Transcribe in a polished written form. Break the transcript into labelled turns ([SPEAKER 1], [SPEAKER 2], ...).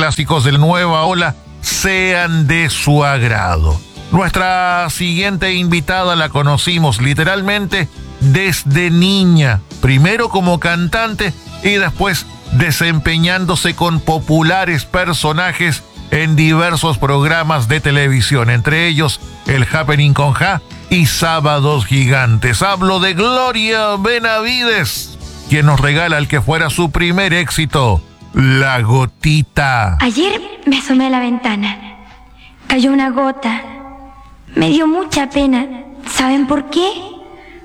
[SPEAKER 1] clásicos de la nueva ola sean de su agrado. Nuestra siguiente invitada la conocimos literalmente desde niña, primero como cantante y después desempeñándose con populares personajes en diversos programas de televisión, entre ellos El Happening con Ja y Sábados Gigantes. Hablo de Gloria Benavides, quien nos regala el que fuera su primer éxito, La Gotita.
[SPEAKER 2] Ayer me asomé a la ventana. Cayó una gota. Me dio mucha pena. ¿Saben por qué?